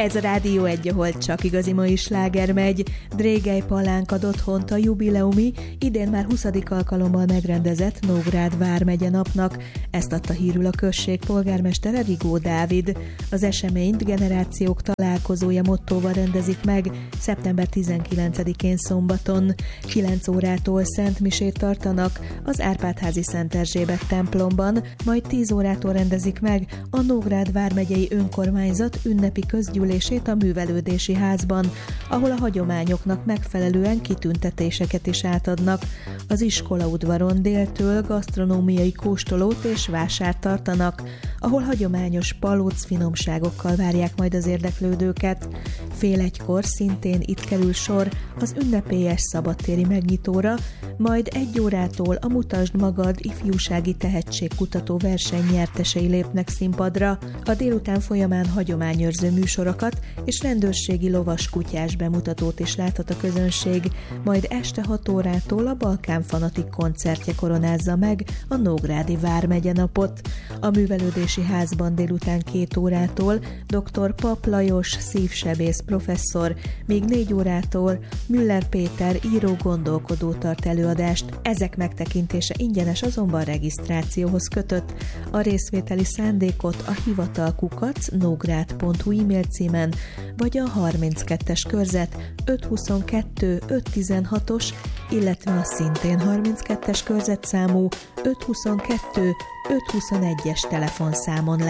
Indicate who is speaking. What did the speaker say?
Speaker 1: Ez a Rádió 1, ahol csak igazi mai sláger megy. Drégely Palánk ad otthont a jubileumi, idén már 20. alkalommal megrendezett Nógrád vármegye napnak. Ezt adta hírül a község polgármestere, Rigó Dávid. Az eseményt Generációk találkozója mottóval rendezik meg szeptember 19-én szombaton. 9 órától szentmisét tartanak az Árpád-házi Szent Erzsébet templomban, majd 10 órától rendezik meg a Nógrád vármegyei önkormányzat ünnepi közgyűlését a Művelődési Házban, ahol a hagyományoknak megfelelően kitüntetéseket is átadnak. Az iskolaudvaron déltől gasztronómiai kóstolót és vásárt tartanak, ahol hagyományos palóc finomságokkal várják majd az érdeklődőket. Fél egykor szintén itt kerül sor az ünnepélyes szabadtéri megnyitóra, majd 1 órától a Mutasd Magad ifjúsági tehetségkutató verseny nyertesei lépnek színpadra. A délután folyamán hagyományőrző műsorokat és rendőrségi lovas kutyás bemutatót is láthat a közönség, majd este 6 órától a Balkán Fanatik koncertje koronázza meg a Nógrádi vármegye napot. A Művelődési Házban délután 2 órától dr. Pap Lajos szívsebész professzor, még 4 órától Müller Péter író-gondolkodó tart előadást. Ezek megtekintése ingyenes, azonban regisztrációhoz kötött. A részvételi szándékot a hivatal@nógrád.hu e-mail címen, vagy a 32-es körzet 522-516-os, illetve a szintén 32-es körzetszámú 522-521-es telefonszámon